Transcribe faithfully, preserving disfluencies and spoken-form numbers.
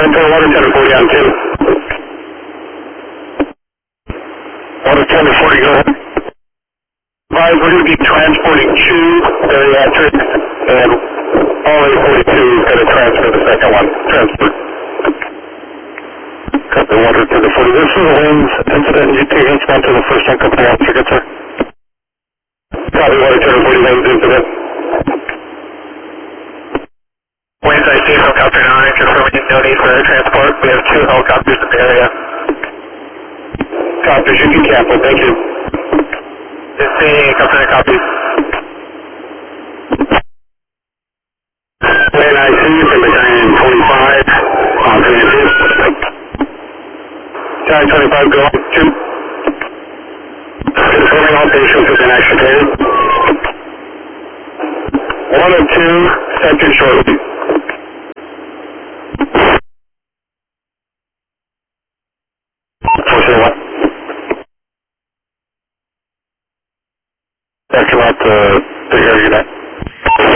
Enter water ten to forty on two. Water ten to forty, go ahead. Five, we're going to be transporting two bariatric, and all eight forty-two is going to transfer the second one. Transfer. Copy, water ten to forty. This is a Williams incident. You take incident to the first one, company officer, good sir. Copy, water ten to forty, Williams incident. Williams I C helicopter nine, confirming no need for air transport. We have two helicopters in the area. Copy, you can cancel, thank you. Is the company copies? Wayne I C from battalion twenty-five on three and two. Battalion twenty-five, go on two. Confirming all patients have been extricated. One and two, sector shortly. four zero one. Back to about the big area unit.